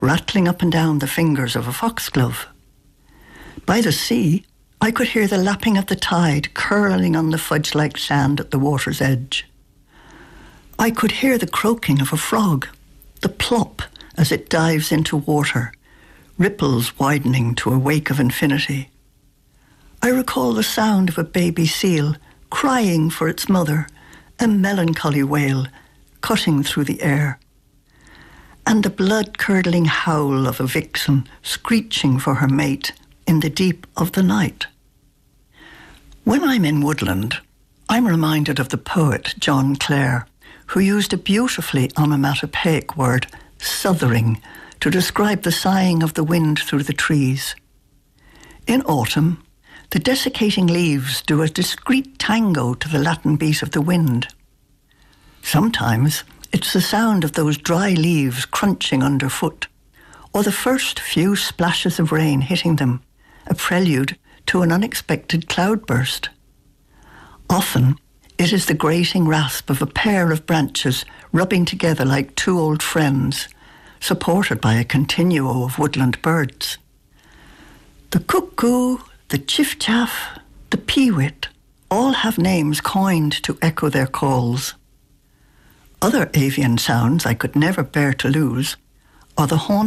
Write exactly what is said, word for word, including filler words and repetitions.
rattling up and down the fingers of a foxglove. By the sea, I could hear the lapping of the tide curling on the fudge-like sand at the water's edge. I could hear the croaking of a frog, the plop as it dives into water, ripples widening to a wake of infinity. I recall the sound of a baby seal crying for its mother, a melancholy wail cutting through the air, and the blood-curdling howl of a vixen screeching for her mate in the deep of the night. When I'm in woodland, I'm reminded of the poet John Clare, who used a beautifully onomatopoeic word, southering, to describe the sighing of the wind through the trees. In autumn, the desiccating leaves do a discreet tango to the Latin beat of the wind. Sometimes it's the sound of those dry leaves crunching underfoot, or the first few splashes of rain hitting them, a prelude to an unexpected cloudburst. Often, it is the grating rasp of a pair of branches rubbing together like two old friends, supported by a continuo of woodland birds. The cuckoo, the chiff-chaff, the peewit, all have names coined to echo their calls. Other avian sounds I could never bear to lose are the haunt